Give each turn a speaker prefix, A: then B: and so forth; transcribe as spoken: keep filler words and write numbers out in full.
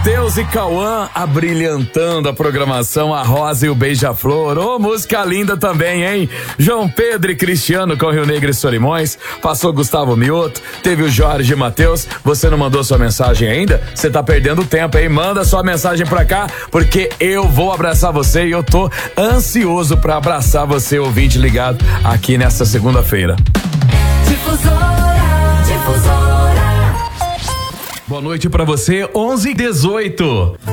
A: Matheus e Cauã abrilhantando a programação, a Rosa e o Beija-Flor. Ô, oh, música linda também, hein? João Pedro e Cristiano com Rio Negro e Solimões. Passou Gustavo Mioto, teve o Jorge e Matheus. Você não mandou sua mensagem ainda? Você tá perdendo tempo, hein? Manda sua mensagem pra cá, porque eu vou abraçar você e eu tô ansioso pra abraçar você, ouvinte ligado, aqui nesta segunda-feira.
B: Difusora, Difusora.
A: Boa noite pra você, onze e dezoito.